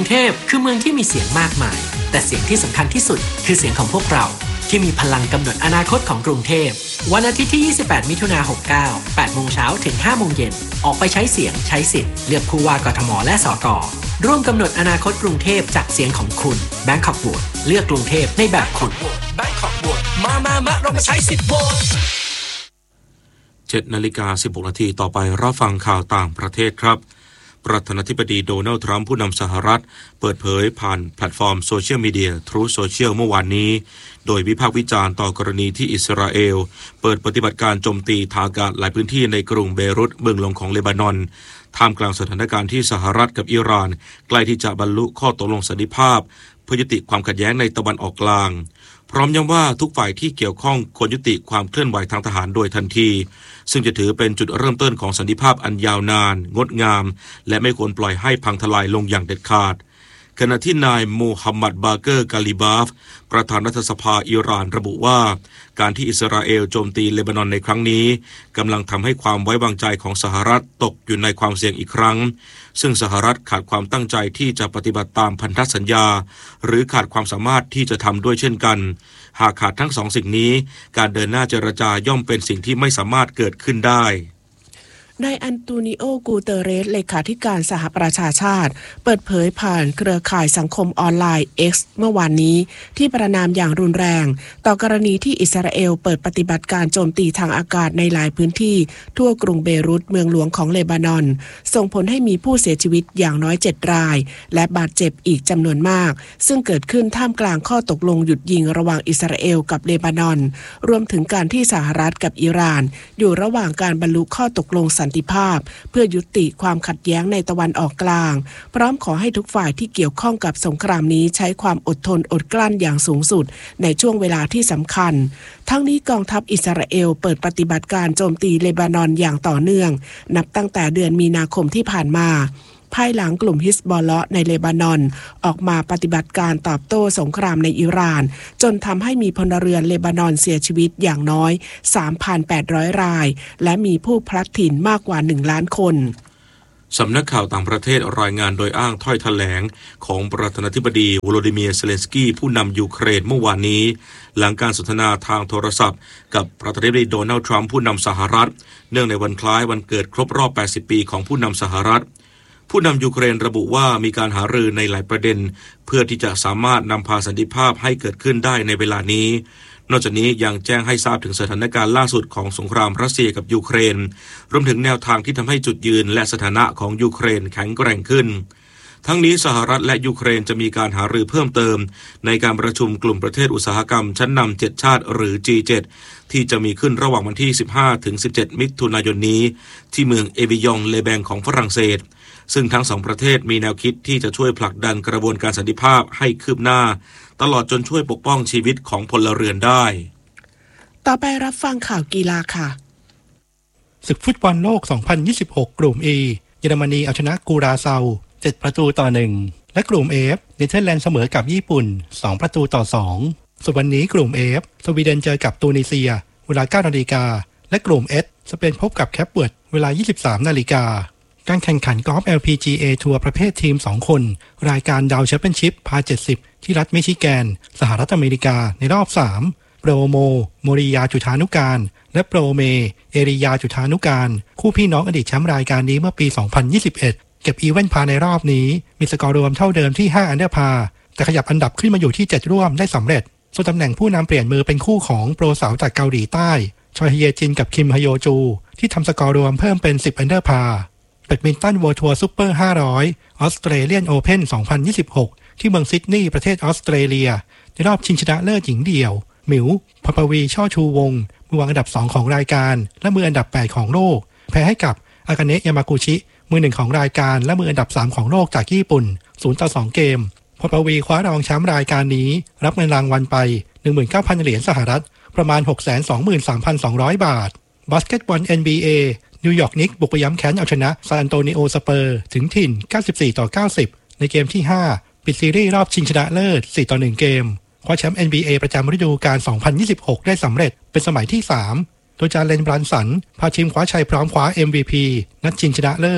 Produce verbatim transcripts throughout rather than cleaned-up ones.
เทพคือเมืองที่มีเสียงมากมายแต่เสียงที่สำคัญที่สุดคือเสียงของพวกเราที่มีพลังกำหนดอนาคตของกรุงเทพวันอาทิตย์ที่ยี่สิบแปดมิถุนายนหกเก้า แปดโมงเช้าถึงห้าโมงเย็นออกไปใช้เสียงใช้สิทธิ์เลือกผู้ว่ากทมและสกร่วมกำหนดอนาคตกรุงเทพจากเสียงของคุณ Bangkok Vote เลือกกรุงเทพในแบบคุณ Bangkok Vote มามามาเรามาใช้สิทธิ์โหวตเจ็ดนาฬิกาสิบหกนาทีต่อไปรับฟังข่าวต่างประเทศครับประธานาธิบดีโดนัลด์ทรัมป์ผู้นำสหรัฐเปิดเผยผ่านแพลตฟอร์มโซเชียลมีเดีย Truth Social เมื่อวานนี้โดยวิพากษ์วิจารณ์ต่อกรณีที่อิสราเอลเปิดปฏิบัติการโจมตีทางอากาศหลายพื้นที่ในกรุงเบรุตเมืองหลวงของเลบานอนท่ามกลางสถานการณ์ที่สหรัฐกับอิหร่านใกล้ที่จะบรรลุข้อตกลงสันติภาพเพื่อยุติความขัดแย้งในตะวันออกกลางพร้อมย้ำว่าทุกฝ่ายที่เกี่ยวข้องควรยุติความเคลื่อนไหวทางทหารโดยทันทีซึ่งจะถือเป็นจุดเริ่มต้นของสันติภาพอันยาวนานงดงามและไม่ควรปล่อยให้พังทลายลงอย่างเด็ดขาดขณะที่นายมูฮัมหมัดบาเกอร์กาลิบาฟประธานรัฐสภาอิหร่านระบุว่าการที่อิสราเอลโจมตีเลบานอนในครั้งนี้กำลังทำให้ความไว้วางใจของสหรัฐตกอยู่ในความเสี่ยงอีกครั้งซึ่งสหรัฐขาดความตั้งใจที่จะปฏิบัติตามพันธสัญญาหรือขาดความสามารถที่จะทำด้วยเช่นกันหากขาดทั้งสองสิ่งนี้การเดินหน้าเจรจาย่อมเป็นสิ่งที่ไม่สามารถเกิดขึ้นได้นายอันโตนิโอ กูเตเรสเลขาธิการสหประชาชาติเปิดเผยผ่านเครือข่ายสังคมออนไลน์ X เมื่อวานนี้ที่ประณามอย่างรุนแรงต่อกรณีที่อิสราเอลเปิดปฏิบัติการโจมตีทางอากาศในหลายพื้นที่ทั่วกรุงเบรุตเมืองหลวงของเลบานอนส่งผลให้มีผู้เสียชีวิตอย่างน้อยเจ็ดรายและบาดเจ็บอีกจำนวนมากซึ่งเกิดขึ้นท่ามกลางข้อตกลงหยุดยิงระหว่างอิสราเอลกับเลบานอนรวมถึงการที่สหรัฐกับอิหร่านอยู่ระหว่างการบรรลุข้อตกลงสันติภาพเพื่อยุติความขัดแย้งในตะวันออกกลางพร้อมขอให้ทุกฝ่ายที่เกี่ยวข้องกับสงครามนี้ใช้ความอดทนอดกลั้นอย่างสูงสุดในช่วงเวลาที่สำคัญทั้งนี้กองทัพอิสราเอลเปิดปฏิบัติการโจมตีเลบานอนอย่างต่อเนื่องนับตั้งแต่เดือนมีนาคมที่ผ่านมาภายหลังกลุ่มฮิซบอลเลาะห์ในเลบานอนออกมาปฏิบัติการตอบโต้สงครามในอิหร่านจนทำให้มีพลเรือนเลบานอนเสียชีวิตอย่างน้อย สามพันแปดร้อย รายและมีผู้พลัดถิ่นมากกว่าหนึ่งล้านคนสำนักข่าวต่างประเทศรายงานโดยอ้างถ้อยแถลงของประธานาธิบดีโวโลดิเมียร์เซเลนสกี้ผู้นำยูเครนเมื่อวานนี้หลังการสนทนาทางโทรศัพท์กับประธานาธิบดีโดนัลด์ทรัมป์ผู้นำสหรัฐเนื่องในวันคล้ายวันเกิดครบรอบแปดสิบปีของผู้นำสหรัฐผู้นำยูเครนระบุว่ามีการหารือในหลายประเด็นเพื่อที่จะสามารถนำพาสันติภาพให้เกิดขึ้นได้ในเวลานี้นอกจากนี้ยังแจ้งให้ทราบถึงสถานการณ์ล่าสุดของสงครามรัสเซียกับยูเครนรวมถึงแนวทางที่ทำให้จุดยืนและสถานะของยูเครนแข็งแกร่งขึ้นทั้งนี้สหรัฐและยูเครนจะมีการหารือเพิ่มเติมในการประชุมกลุ่มประเทศอุตสาหกรรมชั้นนำเจ็ดชาติหรือ จี เจ็ด ที่จะมีขึ้นระหว่างวันที่ สิบห้าถึงสิบเจ็ด มิถุนายนนี้ที่เมืองเอวิยองเลแบงของฝรั่งเศสซึ่งทั้งสองประเทศมีแนวคิดที่จะช่วยผลักดันกระบวนการสันติภาพให้คืบหน้าตลอดจนช่วยปกป้องชีวิตของพลเรือนได้ต่อไปรับฟังข่าวกีฬาค่ะศึกฟุตบอลโลก สองพันยี่สิบหก กลุ่ม E เยอรมนีเอาชนะกูราเซาเจ็ดประตูต่อหนึ่งและกลุ่ม F เนเธอร์แลนด์เสมอกับญี่ปุ่นสองประตูต่อสองส่วนวันนี้กลุ่ม F สวีเดนเจอกับตูนิเซียเวลา เก้านาฬิกาและกลุ่ม H สเปนพบกับแคปเวิร์ดเวลา ยี่สิบสามนาฬิกาการแข่งขันกอล์ฟ แอล พี จี เอ ทัวร์ประเภททีมสองคนรายการดาวแชมเปี้ยนชิพพาเจ็ดสิบที่รัฐมิชิแกนสหรัฐอเมริกาในรอบสามโปรโมโมริยาจุฑานุการและโปรเมเอริยาจุฑานุการคู่พี่น้องอดีตแชมป์รายการนี้เมื่อปีสองพันยี่สิบเอ็ดเก็บอีเวนต์พาในรอบนี้มีสกอร์รวมเท่าเดิมที่ห้าอันเดอร์พาแต่ขยับอันดับขึ้นมาอยู่ที่เจ็ดร่วมได้สำเร็จส่วนตำแหน่งผู้นำเปลี่ยนมือเป็นคู่ของโปรสาวจากเกาหลีใต้ชอยเฮียจินกับคิมฮโยจูที่ทำสกอร์รวมเพิ่มเป็นสิบอันเดอร์พาแบดมินตันเวิลด์ทัวร์ซุปเปอร์ห้าร้อยออสเตรเลียนโอเพ่นสองพันยี่สิบหกที่เมืองซิดนีย์ประเทศออสเตรเลียในรอบชิงชนะเลิศหญิงเดี่ยวหมิวพปวีช่อชูวงศ์มือวางอันดับสองของรายการและมืออันดับแปดของโลกแพ้ให้กับอากาเนะยามากุชิมือหนึ่งของรายการและมืออันดับสามของโลกจากญี่ปุ่นศูนย์ต่อสองเกมพปวีคว้ารองแชมป์รายการนี้รับเงินรางวัลไป หนึ่งหมื่นเก้าพัน เหรียญสหรัฐประมาณ หกแสนสองหมื่นสามพันสองร้อย บาทบาสเกตบอล เอ็น บี เอ นิวยอร์กนิกส์บุกไปย้ำแค้นเอาชนะซานอันโตนิโอสเปอร์ถึงถิ่นเก้าสิบสี่ต่อเก้าสิบในเกมที่ห้าปิดซีรีส์รอบชิงชนะเลิศสี่ต่อหนึ่งเกมคว้าแชมป์ เอ็น บี เอ ประจำฤดูกาลสองพันยี่สิบหกได้สำเร็จเป็นสมัยที่สามโดยจาเลนบรันสันพาทีมคว้าชัยพร้อมคว้า เอ็ม วี พี นัดชิงชนะเลิศ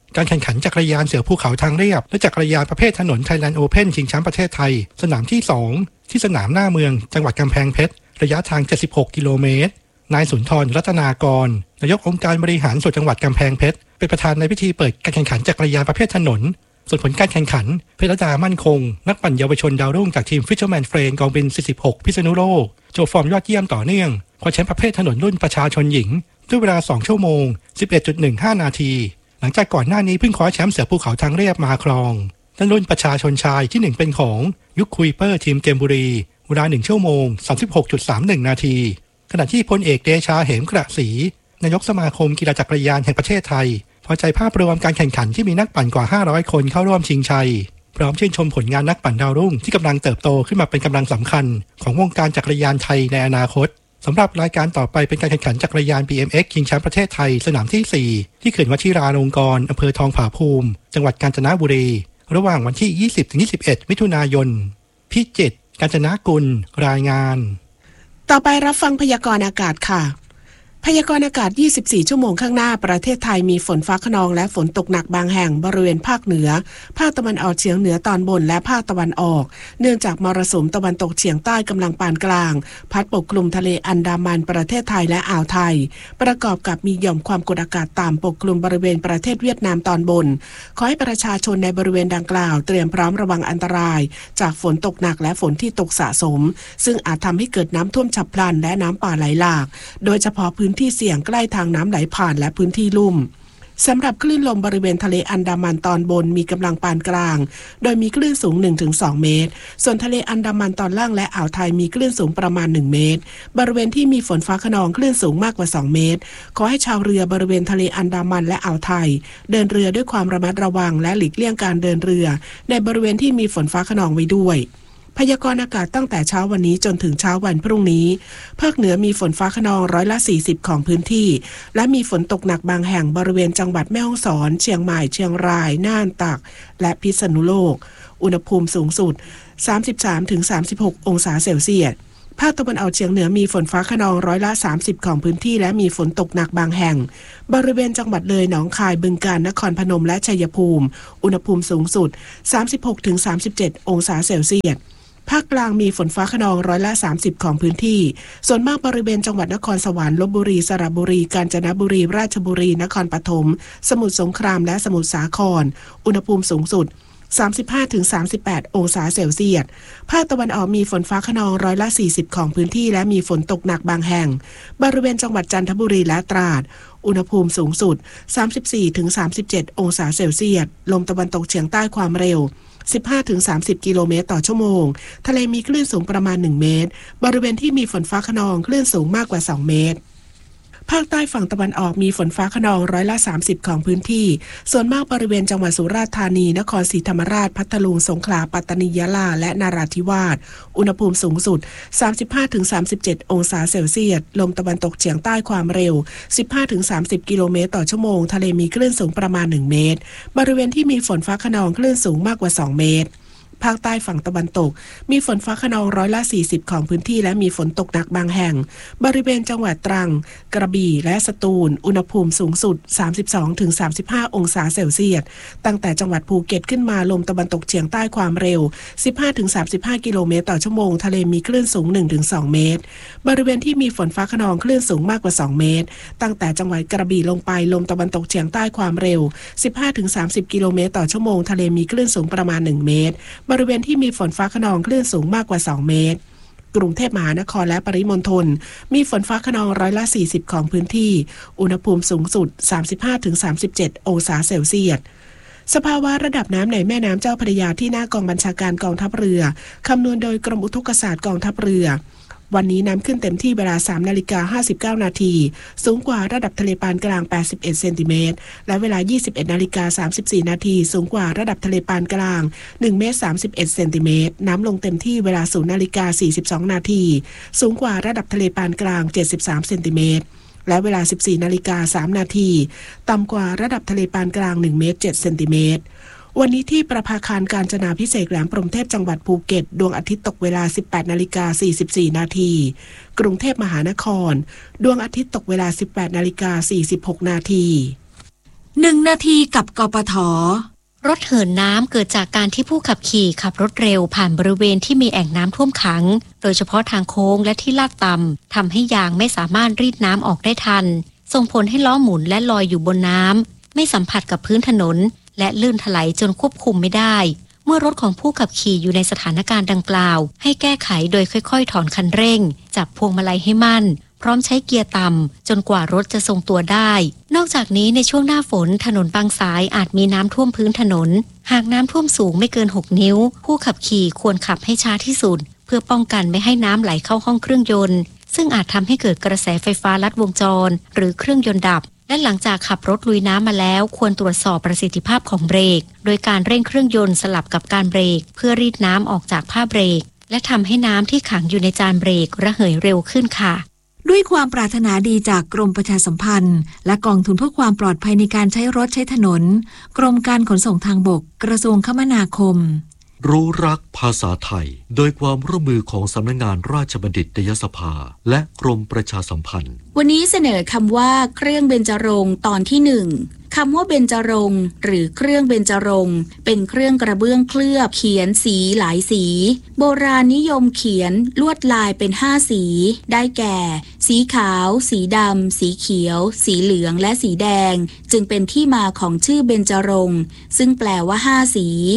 การแข่งขันจักรยานเสือภูเขาทางเรียบและจักรยานประเภทถนน Thailand Open ชิงแชมป์ประเทศไทยสนามที่สองที่สนามหน้าเมืองจังหวัดกำแพงเพชรระยะทางเจ็ดสิบหกกิโลเมตรนายสุนทรรัตนากรนายกองค์การบริหารส่วนจังหวัดกำแพงเพชรเป็นประธานในพิธีเปิดการแข่งขันจักรยานประเภทถนนส่วนผลการแข่งขันเพชรดามั่นคงนักปั่นเยาวชนดาวรุ่งจากทีม Fisherman Friend กองบินสี่สิบหกพิษณุโลกโชว์ฟอร์มยอดเยี่ยมต่อเนื่องคว้าแชมป์ประเภทถนนรุ่นประชาชนหญิงด้วยเวลาสองชั่วโมง สิบเอ็ดจุดหนึ่งห้า นาทีหลังจากก่อนหน้านี้เพิ่งคว้าแชมป์เสือภูเขาทางเรียบมาครองและรุ่นประชาชนชายที่หนึ่งเป็นของยุคคุยเปอร์ทีมเกมบุรีเวลาหนึ่งชั่วโมง สามสิบหกจุดสามหนึ่ง นาทีขณะที่พลเอกเดชาเหมกระศรีนายกสมาคมกีฬาจักรยานแห่งประเทศไทยพอใจภาพรวมการแข่งขันที่มีนักปั่นกว่าห้าร้อยคนเข้าร่วมชิงชัยพร้อมชื่นชมผลงานนักปั่นดาวรุ่งที่กำลังเติบโตขึ้นมาเป็นกำลังสำคัญของวงการจักรยานไทยในอนาคตสำหรับรายการต่อไปเป็นการแข่งขันจักรยาน บี เอ็ม เอ็กซ์ ชิงแชมป์ประเทศไทยสนามที่สี่ที่เขื่อนวชิราลงกรณ์อำเภอทองผาภูมิจังหวัดกาญจนบุรีระหว่างวันที่ ยี่สิบถึงยี่สิบเอ็ด มิถุนายนพิจิตรกาญจนกุลรายงานต่อไปรับฟังพยากรณ์อากาศค่ะพยากรณ์อากาศยี่สิบสี่ชั่วโมงข้างหน้าประเทศไทยมีฝนฟ้าคะนองและฝนตกหนักบางแห่งบริเวณภาคเหนือภาคตะวันออกเฉียงเหนือตอนบนและภาคตะวันออกเนื่องจากมรสุมตะวันตกเฉียงใต้กำลังปานกลางพัดปกคลุมทะเลอันดามันประเทศไทยและอ่าวไทยประกอบกับมีหย่อมความกดอากาศต่ำปกคลุมบริเวณประเทศเวียดนามตอนบนขอให้ประชาชนในบริเวณดังกล่าวเตรียมพร้อมระวังอันตรายจากฝนตกหนักและฝนที่ตกสะสมซึ่งอาจทำให้เกิดน้ำท่วมฉับพลันและน้ำป่าไหลหลากโดยเฉพาะพื้นที่เสี่ยงใกล้ทางน้ำไหลผ่านและพื้นที่ลุ่มสำหรับคลื่นลมบริเวณทะเลอันดามันตอนบนมีกำลังปานกลางโดยมีคลื่นสูง หนึ่งถึงสอง เมตรส่วนทะเลอันดามันตอนล่างและอ่าวไทยมีคลื่นสูงประมาณหนึ่งเมตรบริเวณที่มีฝนฟ้าคะนองคลื่นสูงมากกว่าสองเมตรขอให้ชาวเรือบริเวณทะเลอันดามันและอ่าวไทยเดินเรือด้วยความระมัดระวังและหลีกเลี่ยงการเดินเรือในบริเวณที่มีฝนฟ้าคะนองไว้ด้วยพยากรณ์อากาศตั้งแต่เช้าวันนี้จนถึงเช้าวันพรุ่งนี้ภาคเหนือมีฝนฟ้าคะนองร้อยละสี่สิบของพื้นที่และมีฝนตกหนักบางแห่งบริเวณจังหวัดแม่ฮ่องสอนเชียงใหม่เชียงรายน่านตากและพิษณุโลกอุณหภูมิสูงสุด สามสิบสามถึงสามสิบหก องศาเซลเซียสภาคตะวันออกเฉียงเหนือมีฝนฟ้าคะนองร้อยละสามสิบของพื้นที่และมีฝนตกหนักบางแห่งบริเวณจังหวัดเลยหนองคายบึงกาฬนครพนมและชัยภูมิอุณหภูมิสูงสุด สามสิบหกถึงสามสิบเจ็ด องศาเซลเซียสภาคกลางมีฝนฟ้าคะนองร้อยละสามสิบของพื้นที่ส่วนมากบริเวณจังหวัดนครสวรรค์ลพบุรีสระบุรีกาญจนบุรีราชบุรีนครปฐมสมุทรสงครามและสมุทรสาครอุณหภูมิสูงสุด สามสิบห้าถึงสามสิบแปด องศาเซลเซียสภาคตะวันออกมีฝนฟ้าคะนองร้อยละสี่สิบของพื้นที่และมีฝนตกหนักบางแห่งบริเวณจังหวัดจันทบุรีและตราดอุณหภูมิสูงสุด สามสิบสี่ถึงสามสิบเจ็ด องศาเซลเซียสลมตะวันตกเฉียงใต้ความเร็วสิบห้าถึงสามสิบ กิโลเมตรต่อชั่วโมงทะเลมีคลื่นสูงประมาณหนึ่งเมตรบริเวณที่มีฝนฟ้าคะนองคลื่นสูงมากกว่าสองเมตรภาคใต้ฝั่งตะวันออกมีฝนฟ้าคะนองร้อยละสามสิบของพื้นที่ส่วนมากบริเวณจังหวัดสุราษฎร์ธานีนครศรีธรรมราชพัทลุงสงขลาปัตตานียะลาและนราธิวาสอุณหภูมิสูงสุด สามสิบห้าถึงสามสิบเจ็ด องศาเซลเซียสลมตะวันตกเฉียงใต้ความเร็ว สิบห้าถึงสามสิบ กิโลเมตรต่อชั่วโมงทะเลมีคลื่นสูงประมาณหนึ่งเมตรบริเวณที่มีฝนฟ้าคะนองคลื่นสูงมากกว่าสองเมตรภาคใต้ฝั่งตะวันตกมีฝนฟ้าคะนองร้อยละสี่สิบของพื้นที่และมีฝนตกหนักบางแห่งบริเวณจังหวัดตรังกระบี่และสตูลอุณหภูมิสูงสุด สามสิบสองถึงสามสิบห้า องศาเซลเซียสตั้งแต่จังหวัดภูเก็ตขึ้นมาลมตะวันตกเฉียงใต้ความเร็ว สิบห้าถึงสามสิบห้า กิโลเมตรต่อชั่วโมงทะเลมีคลื่นสูง หนึ่งถึงสอง เมตรบริเวณที่มีฝนฟ้าคะนองคลื่นสูงมากกว่าสองเมตรตั้งแต่จังหวัดกระบี่ลงไปลมตะวันตกเฉียงใต้ความเร็ว สิบห้าถึงสามสิบ กิโลเมตรต่อชั่วโมงทะเลมีคลื่นสูงประมาณหนึ่งเมตรบริเวณที่มีฝนฟ้าคะนองคลื่นสูงมากกว่าสองเมตรกรุงเทพมหานครและปริมณฑลมีฝนฟ้าคะนองร้อยละสี่สิบของพื้นที่อุณหภูมิสูงสุด สามสิบห้าถึงสามสิบเจ็ด องศาเซลเซียสสภาวะระดับน้ำในแม่น้ำเจ้าพระยาที่หน้ากองบัญชาการกองทัพเรือคำนวณโดยกรมอุทกศาสตร์กองทัพเรือวันนี้น้ำขึ้นเต็มที่เวลา สามนาฬิกาห้าสิบเก้า นาทีสูงกว่าระดับทะเลปานกลางแปดสิบเอ็ดเซนติเมตรและเวลา ยี่สิบเอ็ดนาฬิกาสามสิบสี่ นาทีสูงกว่าระดับทะเลปานกลางหนึ่งเมตรสามสิบเอ็ดเซนติเมตรน้ำลงเต็มที่เวลา ศูนย์นาฬิกาสี่สิบสอง นาทีสูงกว่าระดับทะเลปานกลางเจ็ดสิบสามเซนติเมตรและเวลา สิบสี่นาฬิกาสาม นาทีต่ำกว่าระดับทะเลปานกลางหนึ่งเมตรเจ็ดเซนติเมตรวันนี้ที่ประภาคารกาญจนาภิเษกแหลมพรหมเทพจังหวัดภูเก็ตดวงอาทิตย์ตกเวลา สิบแปดนาฬิกาสี่สิบสี่ นาทีกรุงเทพมหานครดวงอาทิตย์ตกเวลา สิบแปดนาฬิกาสี่สิบหก นาทีหนึ่งนาทีกับกปท. รถเหินน้ำเกิดจากการที่ผู้ขับขี่ขับรถเร็วผ่านบริเวณที่มีแอ่งน้ำท่วมขังโดยเฉพาะทางโค้งและที่ลาดต่ำทำให้ยางไม่สามารถรีดน้ำออกได้ทันส่งผลให้ล้อหมุนและลอยอยู่บนน้ำไม่สัมผัสกับพื้นถนนและลื่นถลายจนควบคุมไม่ได้เมื่อรถของผู้ขับขี่อยู่ในสถานการณ์ดังกล่าวให้แก้ไขโดยค่อยๆถอนคันเร่งจับพวงมาลัยให้มั่นพร้อมใช้เกียร์ต่ำจนกว่ารถจะทรงตัวได้นอกจากนี้ในช่วงหน้าฝนถนนบางสายอาจมีน้ำท่วมพื้นถนนหากน้ำท่วมสูงไม่เกินหกนิ้วผู้ขับขี่ควรขับให้ช้าที่สุดเพื่อป้องกันไม่ให้น้ำไหลเข้าห้องเครื่องยนต์ซึ่งอาจทำให้เกิดกระแสไฟฟ้าลัดวงจรหรือเครื่องยนต์ดับและหลังจากขับรถลุยน้ำมาแล้วควรตรวจสอบประสิทธิภาพของเบรกโดยการเร่งเครื่องยนต์สลับกับการเบรกเพื่อรีดน้ำออกจากผ้าเบรกและทำให้น้ำที่ขังอยู่ในจานเบรกระเหยเร็วขึ้นค่ะด้วยความปรารถนาดีจากกรมประชาสัมพันธ์และกองทุนเพื่อความปลอดภัยในการใช้รถใช้ถนนกรมการขนส่งทางบกกระทรวงคมนาคมรู้รักภาษาไทยโดยความร่วมมือของสำนักงานราชบัณฑิตยสภาและกรมประชาสัมพันธ์วันนี้เสนอคำว่าเครื่องเบญจรงค์ตอนที่หนึ่งคำว่าเบญจรงค์หรือเครื่องเบญจรงค์เป็นเครื่องกระเบื้องเคลือบเขียนสีหลายสีโบราณนิยมเขียนลวดลายเป็นห้าสีได้แก่ สีขาวสีดำสีเขียวสีเหลืองและสีแดงจึงเป็นที่มาของชื่อเบญจรงค์ซึ่งแปลว่าห้าสี